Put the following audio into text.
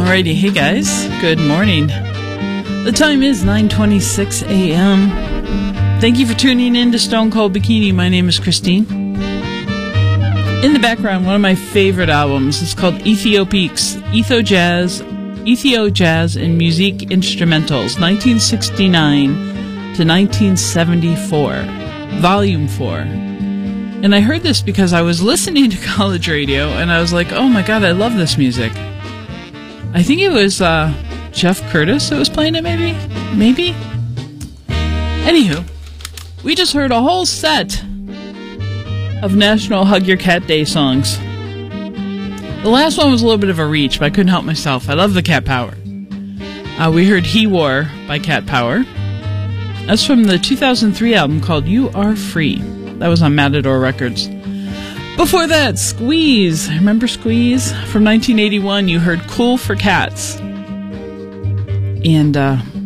Alrighty, hey guys, good morning. The time is 9:26 a.m. Thank you for tuning in to Stone Cold Bikini. My name is Christine. In the background, one of my favorite albums is called Ethiopiques, Ethio Jazz and Musique Instrumentals, 1969 to 1974, Volume 4. And I heard this because I was listening to college radio, and I was like, oh my god, I love this music. I think it was Jeff Curtis that was playing it, maybe? Anywho, we just heard a whole set of National Hug Your Cat Day songs. The last one was a little bit of a reach, but I couldn't help myself. I love the Cat Power. We heard He War by Cat Power. That's from the 2003 album called You Are Free. That was on Matador Records. Before that, Squeeze. Remember Squeeze? From 1981, you heard Cool for Cats. And